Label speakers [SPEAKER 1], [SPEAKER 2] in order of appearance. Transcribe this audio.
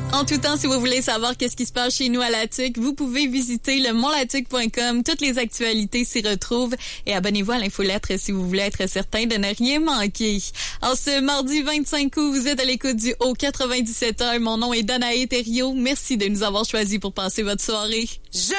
[SPEAKER 1] En tout temps, si vous voulez savoir qu'est-ce qui se passe chez nous à La Tuque, vous pouvez visiter le montlatuque.com. Toutes les actualités s'y retrouvent. Et abonnez-vous à l'infolettre si vous voulez être certain de ne rien manquer. En ce mardi 25 août, vous êtes à l'écoute du Haut 97.1. Mon nom est Danae Thériault. Merci de nous avoir choisis pour passer votre soirée.